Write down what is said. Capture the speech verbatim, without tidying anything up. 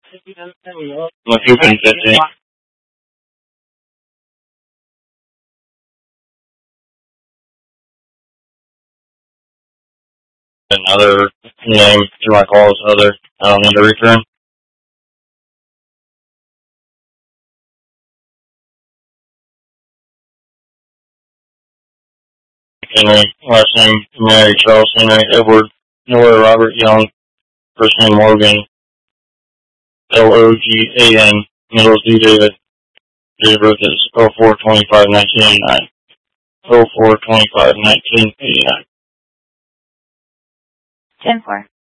What you think that day? Another name to my calls, other, I don't need to return. Henry, last name Mary, Charles Henry, Edward, Noah, Robert Young, first name Morgan, L O G A N, middle D David, date of birth is oh four twenty-five nineteen eighty-nine, oh four twenty-five nineteen eighty-nine. ten four.